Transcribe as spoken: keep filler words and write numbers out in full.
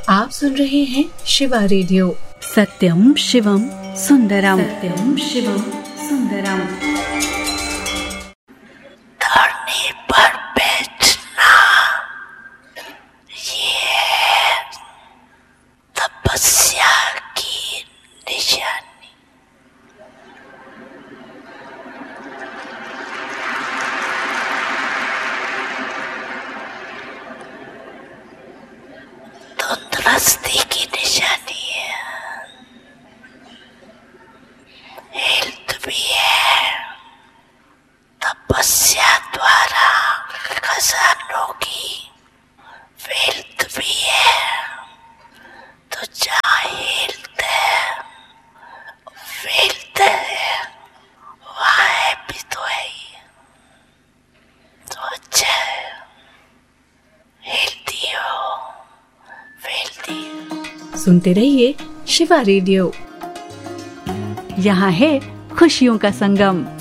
आप सुन रहे हैं शिवा रेडियो। सत्यम शिवम सुंदरम, सत्यम शिवम सुंदरम। धरनी पर बैठना ये तपस्या की निशानी। धुंधलस्ती की निशानी है, हेल्थ भी है। तपस्या द्वारा खजानों की वेल्थ भी है। तो जहाँ हेल्थ है, वेल्थ है, वहाँ है भी तो है ही। तो अच्छा है, हेल्थी हो, वेल्थी। सुनते रहिए शिवा रेडियो। यहाँ है खुशियों का संगम।